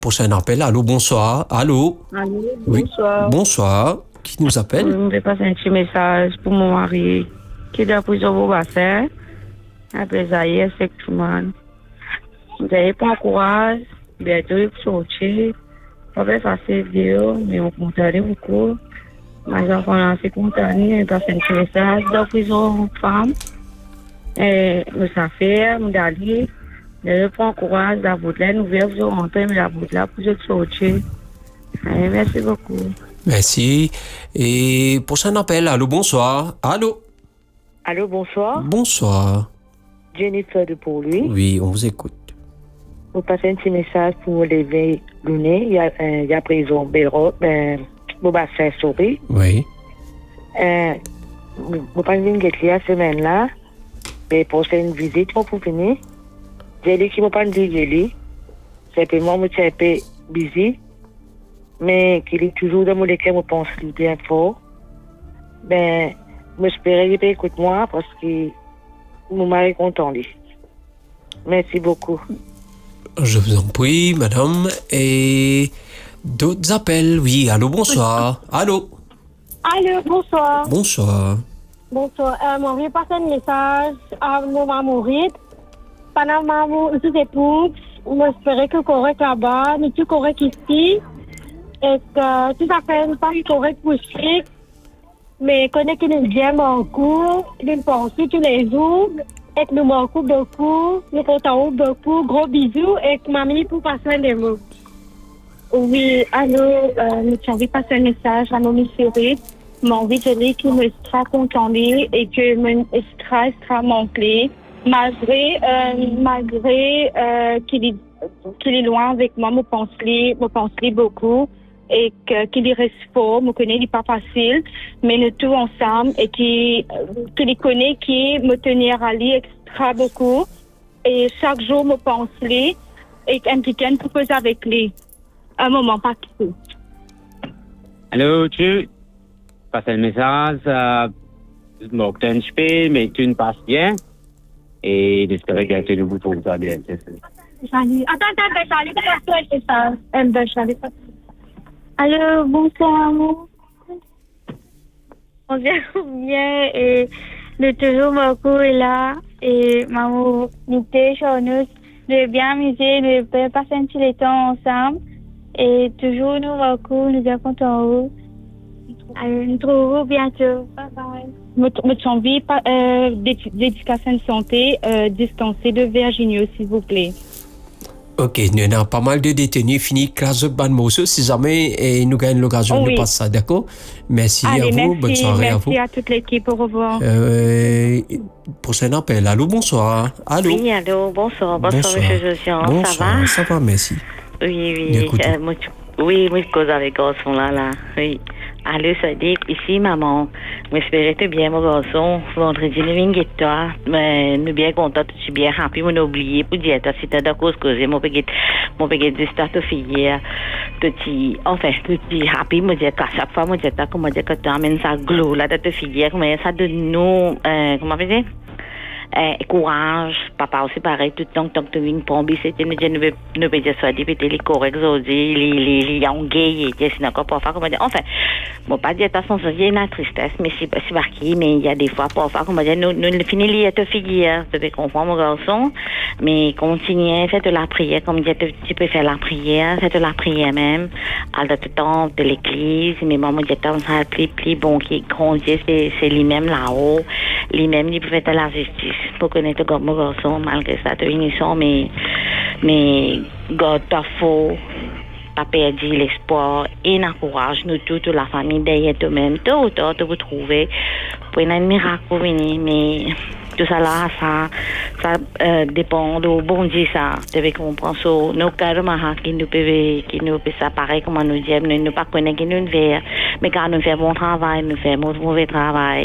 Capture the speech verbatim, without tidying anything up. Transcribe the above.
Prochain appel. Allô, bonsoir. Allô. Allô, Oui. bonsoir. Bonsoir. Qui nous appelle? Je vais passer un petit message pour mon mari qui est de prison pour bassin. Après ça, hier, effectivement. Vous n'avez pas courage. Bientôt, il faut sortir. On va faire ces vidéos, mais on compte aller beaucoup. Mes enfants, là, c'est content. Ils passent un petit message de prison femme. Et nous, ça fait, nous, d'aller. Je prends courage, la route là, nous verrons rentrer, mais la route là, pour sortir. Allez, merci beaucoup. Merci. Et prochain appel. Allô, bonsoir. Allô. Allô, bonsoir. Bonsoir. Jennifer de Pour-lui. Oui, on vous écoute. Vous passez un petit message pour lever le nez. Il y a, euh, il y a prison Belro, ben, vous passez souris. Oui. Euh, vous passez une guette la semaine là. Mais pour faire une visite, vous pouvez venir. J'ai dit qu'il ne m'a pas dit que simplement, je suis un peu busy. Mais qu'il est toujours dans mon écran, je pense qu'il est bien fort. Ben, j'espère qu'il peut écouter moi parce que mon mari est content, lui. Merci beaucoup. Je vous en prie, madame. Et d'autres appels? Oui, allô, bonsoir. Allô. Allô, bonsoir. Bonsoir. Bonsoir. Euh, moi, je vais passer un message à mon maman. Pendant maman, nous époux, j'espère que correct là-bas, nous tout correct ici. Et que tout à fait pas correct pour chic. Mais connaît que nous aime beaucoup, nous pensons tous les jours. Et que nous manquons beaucoup, nous comptons beaucoup. Gros bisous et que mamie pour passer des mots. Oui, allô, euh, nous avons passé un message à mon chérie. Mon envie de dire qu'il me sera content et que mon stress sera manqué. Malgré, euh, malgré euh, qu'il est, qu'il est loin avec moi, je pense lui, je pense lui beaucoup. Et que, qu'il y reste fort, je connais, il n'est pas facile, mais nous tous ensemble, et qu'il, qu'il connaît, qui me tenir à lui extra beaucoup. Et chaque jour, je pense lui, et impliqué une propose avec lui. Un moment pas tout. Allô, tu passes le message, euh, donc tu as un peu, mais tu ne passes bien. Et j'espère que tu ne vous trouves pas bien, c'est ça. Attends, attends, Charlie, comment tu fais ça? M deux, Charlie. Allô, bonsoir. On vient bien et le toujours beaucoup est là. Et maman, nous chez nous, de bien amuser, de passer un petit temps ensemble. Et toujours nous beaucoup, nous bien contents. Allez, nous trouvons bientôt. Bye bye. Votre envie euh, d'éducation de santé euh, distancée de Virginie, s'il vous plaît. Ok, nous avons pas mal de détenus finis classe de Banmoso. Si jamais et nous gagnons l'occasion oh, de oui. passer ça, d'accord? Merci Allez, à vous, merci, bonne soirée merci à vous. Merci à toute l'équipe, au revoir. Euh, prochain appel, allô, bonsoir. Allô? Oui, allô, bonsoir, bonsoir, bonsoir. monsieur Josian, bonsoir, ça va? Ça va, merci. Oui, oui, euh, moi, oui, moi, je cause avec le garçon là, là, oui. Allô, ça dit, ici, maman, j'espère que bien, mon garçon, vendredi, nous venons toi, mais nous bien contents, je suis bien happy, on a oublié pour dire, si tu as d'accord, causer, mon péguet, mon péguet de start of fille, petit, enfin, petit happy, moi, dire, à chaque fois, moi, dire, comment dire, que tu amènes ça glow, là, de te fille, comment ça de nous, euh, comment on dit? Euh, courage, papa aussi pareil, tout le temps que tu viens pour c'était ne ne ne pas dire soit dit les corrects aujourd'hui les les les engagés et c'est encore parfois comment dire enfin bon pas dire de toute façon ça vient la tristesse mais c'est c'est marqué mais il y a des fois parfois comment dire nous nous finir à te figuer tu peux comprendre mon garçon mais continuer faites de la prière comme dire tu peux faire la prière faites de la prière même à tout temps de l'église mais maman dit tant ça plus plus bon qui grandit c'est c'est lui-même là-haut lui-même il peut faire de la justice pour connaître mon garçon malgré ça de unition mais mais God t'a faux pas perdu l'espoir et encourage nous toute la famille derrière toi-même tôt ou tard de vous trouver pour un miracle pour venir mais tout ça là ça ça euh, dépend de bon Dieu ça devez comprendre so nos carrément qui nous peut qui nous peut ça pareil comme nous dit nous ne pas connaître qui nous faire mais quand nous fait bon travail nous fait mauvais travail